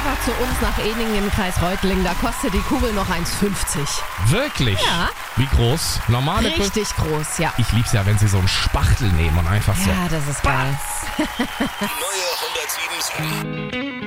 einfach zu uns nach Eningen im Kreis Reutlingen. Da kostet die Kugel noch 1,50. Wirklich? Ja. Wie groß? Normale Kugel? Richtig groß, ja. Ich lieb's ja, wenn sie so einen Spachtel nehmen und einfach so. Ja, das ist geil. Die neue 107.7